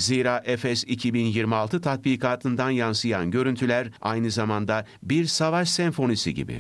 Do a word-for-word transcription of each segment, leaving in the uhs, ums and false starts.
Zira Efes iki bin yirmi altı tatbikatından yansıyan görüntüler aynı zamanda bir savaş senfonisi gibi.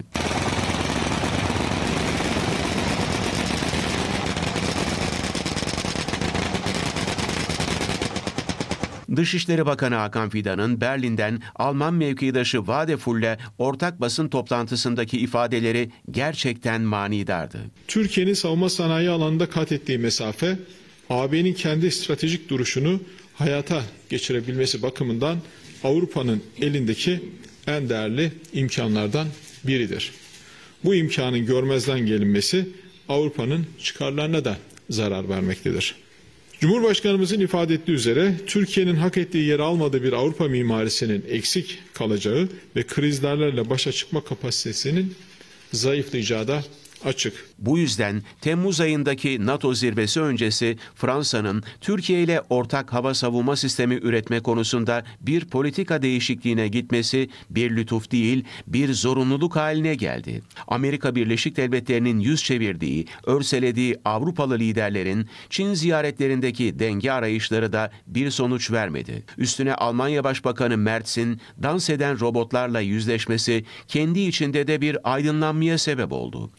Dışişleri Bakanı Hakan Fidan'ın Berlin'den Alman mevkidaşı Wadefull'le ortak basın toplantısındaki ifadeleri gerçekten manidardı. Türkiye'nin savunma sanayi alanında kat ettiği mesafe, A B'nin kendi stratejik duruşunu hayata geçirebilmesi bakımından Avrupa'nın elindeki en değerli imkanlardan biridir. Bu imkanın görmezden gelinmesi Avrupa'nın çıkarlarına da zarar vermektedir. Cumhurbaşkanımızın ifade ettiği üzere Türkiye'nin hak ettiği yeri almadığı bir Avrupa mimarisinin eksik kalacağı ve krizlerle başa çıkma kapasitesinin zayıflayacağı da açık. Bu yüzden Temmuz ayındaki NATO zirvesi öncesi Fransa'nın Türkiye ile ortak hava savunma sistemi üretme konusunda bir politika değişikliğine gitmesi bir lütuf değil, bir zorunluluk haline geldi. Amerika Birleşik Devletleri'nin yüz çevirdiği, örselediği Avrupalı liderlerin Çin ziyaretlerindeki denge arayışları da bir sonuç vermedi. Üstüne Almanya Başbakanı Merz'in dans eden robotlarla yüzleşmesi kendi içinde de bir aydınlanmaya sebep oldu.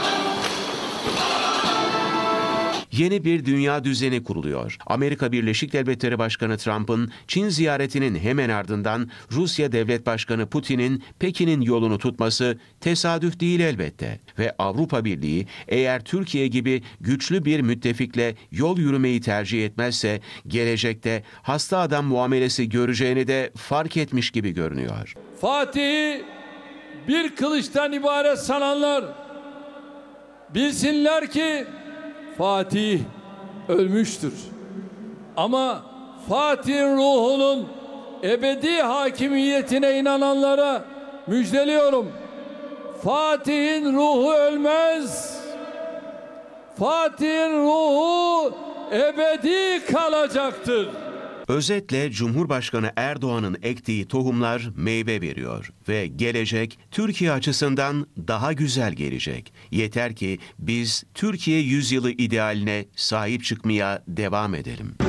Yeni bir dünya düzeni kuruluyor. Amerika Birleşik Devletleri Başkanı Trump'ın Çin ziyaretinin hemen ardından Rusya Devlet Başkanı Putin'in Pekin'in yolunu tutması tesadüf değil elbette. Ve Avrupa Birliği eğer Türkiye gibi güçlü bir müttefikle yol yürümeyi tercih etmezse gelecekte hasta adam muamelesi göreceğini de fark etmiş gibi görünüyor. Fatih'i bir kılıçtan ibaret sananlar bilsinler ki Fatih ölmüştür. Ama Fatih'in ruhunun ebedi hakimiyetine inananlara müjdeliyorum. Fatih'in ruhu ölmez. Fatih'in ruhu ebedi kalacaktır. Özetle Cumhurbaşkanı Erdoğan'ın ektiği tohumlar meyve veriyor ve gelecek Türkiye açısından daha güzel gelecek. Yeter ki biz Türkiye yüzyılı idealine sahip çıkmaya devam edelim.